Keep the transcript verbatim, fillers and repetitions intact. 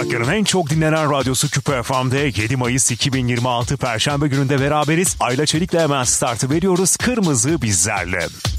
Trakya'nın en çok dinlenen radyosu Küpe F M'de yedi Mayıs iki bin yirmi altı Perşembe gününde beraberiz. Ayla Çelik'le hemen startı veriyoruz. Kırmızı bizlerle.